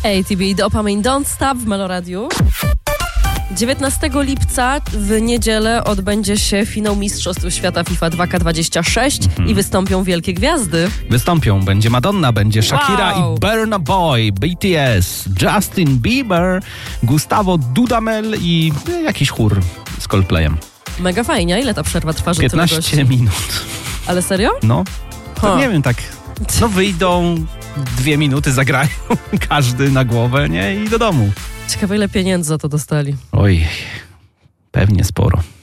ATB Dopamine Don't Stop w Meloradiu. 19 lipca w niedzielę odbędzie się finał Mistrzostw Świata FIFA 2K26 i wystąpią wielkie gwiazdy. Będzie Madonna, będzie Shakira i Burna Boy, BTS, Justin Bieber, Gustavo Dudamel i jakiś chór z Coldplayem. Mega fajnie, a ile ta przerwa trwa? 15 minut. Ale serio? No, to nie wiem, tak, no wyjdą 2 minuty, zagrają każdy na głowę, nie? I do domu. Ciekawe, ile pieniędzy za to dostali. Oj, pewnie sporo.